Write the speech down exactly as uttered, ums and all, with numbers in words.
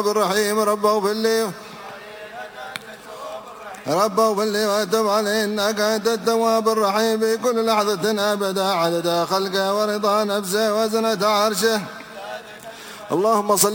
الرحيم رب اغفر لي رب اغفر لي وتب علي إنك أنت التواب الرحيم في كل لحظة أبدا عدد خلقه ورضا نفسه وزنة عرشه. اللهم صل